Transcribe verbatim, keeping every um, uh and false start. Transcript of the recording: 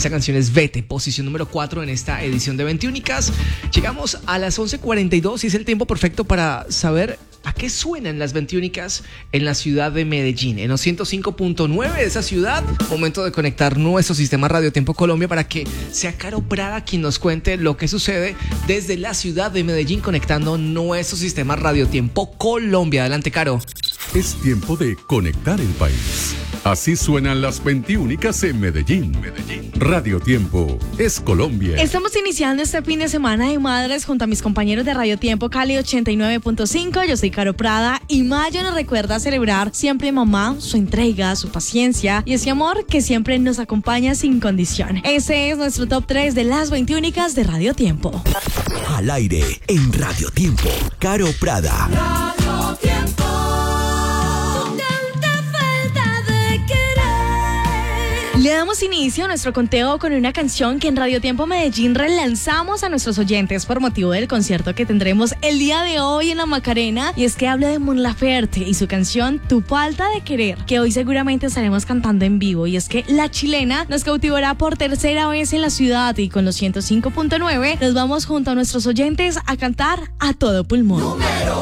Esta canción es Vete, posición número cuatro en esta edición de veintiúnicas. Llegamos a las once cuarenta y dos y es el tiempo perfecto para saber a qué suenan las veintiúnicas en la ciudad de Medellín. En los ciento cinco punto nueve de esa ciudad, momento de conectar nuestro sistema Radio Tiempo Colombia para que sea Caro Prada quien nos cuente lo que sucede desde la ciudad de Medellín, conectando nuestro sistema Radio Tiempo Colombia. Adelante, Caro. Es tiempo de conectar el país. Así suenan las veintiúnicas en Medellín. Medellín. Radio Tiempo es Colombia. Estamos iniciando este fin de semana de madres junto a mis compañeros de Radio Tiempo Cali ochenta y nueve punto cinco. Yo soy Caro Prada y Mayo nos recuerda celebrar siempre mamá, su entrega, su paciencia y ese amor que siempre nos acompaña sin condición. Ese es nuestro top tres de las veintiúnicas de Radio Tiempo. Al aire en Radio Tiempo, Caro Prada. Radio Tiempo. Le damos inicio a nuestro conteo con una canción que en Radio Tiempo Medellín relanzamos a nuestros oyentes por motivo del concierto que tendremos el día de hoy en la Macarena, y es que habla de Mon Laferte y su canción Tu Falta de Querer, que hoy seguramente estaremos cantando en vivo. Y es que la chilena nos cautivará por tercera vez en la ciudad y con los ciento cinco punto nueve nos vamos junto a nuestros oyentes a cantar a todo pulmón. Número